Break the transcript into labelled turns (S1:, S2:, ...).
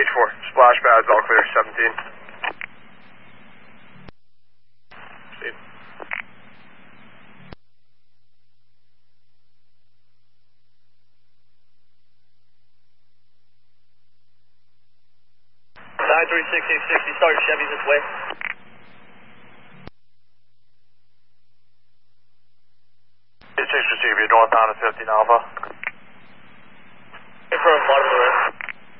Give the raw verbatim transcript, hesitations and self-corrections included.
S1: H four. Splash pads, all clear, seventeen. Proceed.
S2: nine three six eight sixty, start Chevy this way.
S1: six received, you're northbound at fifteen Alpha.
S2: Confirm, bottom of the ramp.